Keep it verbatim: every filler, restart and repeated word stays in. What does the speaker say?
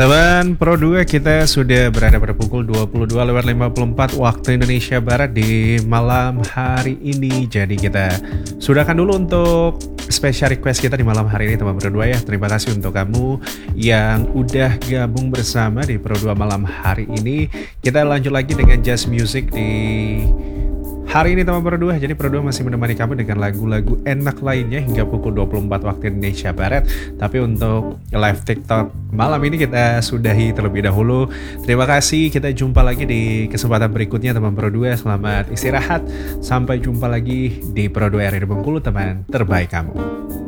Teman Pro dua, kita sudah berada pada pukul dua puluh dua lewat lima puluh empat waktu Indonesia Barat di malam hari ini. Jadi kita sudahkan dulu untuk special request kita di malam hari ini, teman Pro dua ya. Terima kasih untuk kamu yang udah gabung bersama di Pro dua malam hari ini. Kita lanjut lagi dengan Jazz Music di hari ini, teman Pro dua. Jadi Pro dua masih menemani kamu dengan lagu-lagu enak lainnya hingga pukul dua puluh empat waktu Indonesia Barat. Tapi untuk live TikTok malam ini kita sudahi terlebih dahulu. Terima kasih, kita jumpa lagi di kesempatan berikutnya teman Pro dua. Selamat istirahat, sampai jumpa lagi di Pro dua R R Bengkulu, teman terbaik kamu.